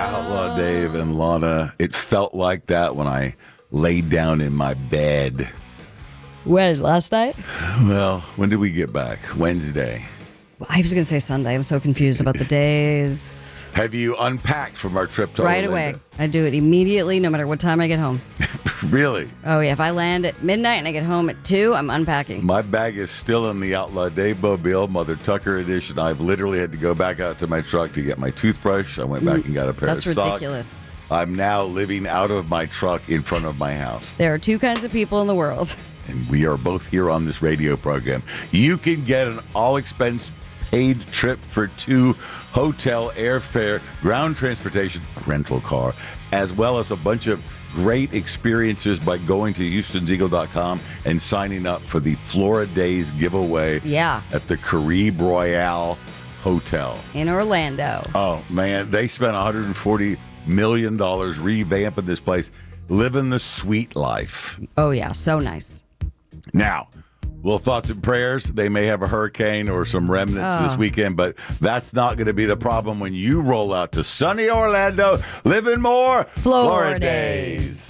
Outlaw Dave and Lana. It felt like that when I laid down in my bed. When? Last night? Well, when did we get back? Wednesday. I was going to say Sunday. I'm so confused about the days. Have you unpacked from our trip to Right Orlando? away. I do it immediately, no matter what time I get home. Really? Oh, yeah. If I land at midnight and I get home at 2, I'm unpacking. My bag is still in the Outlaw Dave Mobile, Mother Tucker edition. I've literally had to go back out to my truck to get my toothbrush. I went back and got a pair That's of socks. ridiculous. I'm now living out of my truck in front of my house. There are two kinds of people in the world. And we are both here on this radio program. You can get an all-expense paid trip for 2, hotel, airfare, ground transportation, rental car, as well as a bunch of great experiences by going to Houston'sEagle.com and signing up for the Flora Days giveaway at the Caribe Royale Hotel. In Orlando. Oh, man, they spent $140 million revamping this place, living the sweet life. Oh, yeah. So nice. Now, little thoughts and prayers. They may have a hurricane or some remnants this weekend, but that's not going to be the problem when you roll out to sunny Orlando, living more Flora Days.